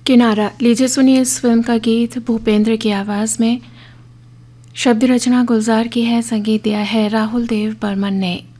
किनारा। लीजिए सुनिए इस फिल्म का गीत भूपेंद्र की आवाज़ में। शब्द रचना गुलजार की है, संगीत दिया है राहुल देव बर्मन ने।